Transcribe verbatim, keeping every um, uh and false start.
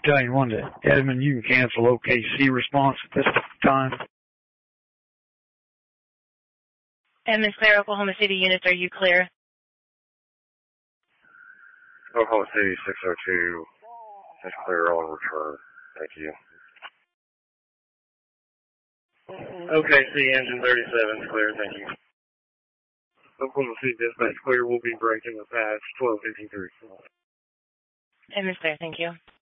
Battalion one to Edmond, you can cancel O K C response at this time. Edmond's clear. Oklahoma City units, are you clear? Oklahoma City six oh two is clear on return. Thank you. O K C engine thirty-seven is clear. Thank you. Oklahoma City dispatch clear. We'll be breaking the patch twelve fifty-three. Edmond's clear. Thank you.